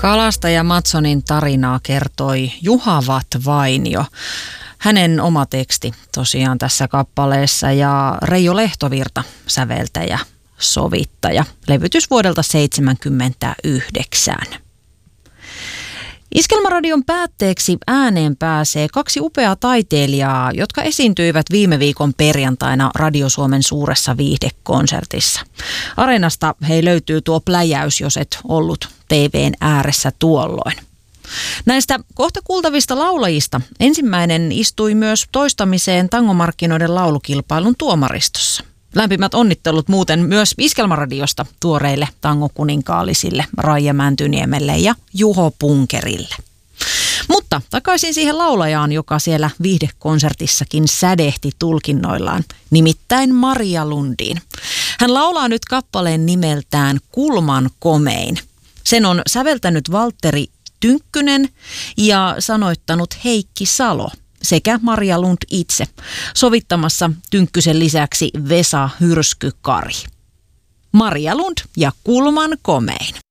Kalastaja Matsonin tarinaa kertoi Juha Vainio. Hänen oma teksti tosiaan tässä kappaleessa ja Reijo Lehtovirta säveltäjä, sovittaja. Levytys vuodelta 1979. Iskelmäradion päätteeksi ääneen pääsee kaksi upeaa taiteilijaa, jotka esiintyivät viime viikon perjantaina Radio Suomen suuressa viihdekonsertissa. Areenasta hei löytyy tuo pläjäys, jos et ollut TV:n ääressä tuolloin. Näistä kohta kuultavista laulajista ensimmäinen istui myös toistamiseen tangomarkkinoiden laulukilpailun tuomaristossa. Lämpimät onnittelut muuten myös Iskelmäradiosta tuoreille tangokuninkaallisille Raija Mäntyniemelle ja Juho Punkerille. Mutta takaisin siihen laulajaan, joka siellä viihdekonsertissakin sädehti tulkinnoillaan, nimittäin Maria Lundiin. Hän laulaa nyt kappaleen nimeltään Kulman komein. Sen on säveltänyt Valtteri Tynkkynen ja sanoittanut Heikki Salo sekä Maria Lund itse, sovittamassa Tynkkysen lisäksi Vesa Hyrsky-Kari. Maria Lund ja Kulman komein.